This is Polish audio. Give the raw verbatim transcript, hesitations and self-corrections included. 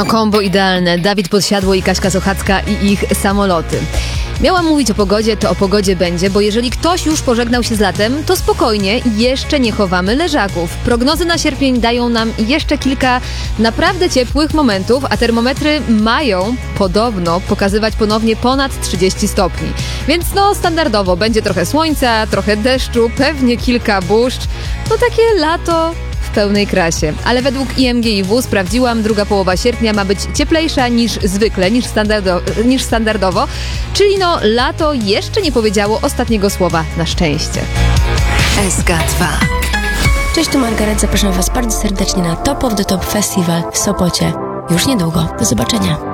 No kombo idealne. Dawid Podsiadło i Kaśka Sochacka i ich samoloty. Miałam mówić o pogodzie, to o pogodzie będzie, bo jeżeli ktoś już pożegnał się z latem, to spokojnie, jeszcze nie chowamy leżaków. Prognozy na sierpień dają nam jeszcze kilka naprawdę ciepłych momentów, a termometry mają podobno pokazywać ponownie ponad trzydzieści stopni. Więc no standardowo będzie trochę słońca, trochę deszczu, pewnie kilka burz. No takie lato w pełnej krasie. Ale według I M G I W sprawdziłam, druga połowa sierpnia ma być cieplejsza niż zwykle, niż, standardo, niż standardowo. Czyli no lato jeszcze nie powiedziało ostatniego słowa na szczęście. S K dwa. Cześć, tu Margaret. Zapraszam Was bardzo serdecznie na Top of the Top Festival w Sopocie. Już niedługo. Do zobaczenia.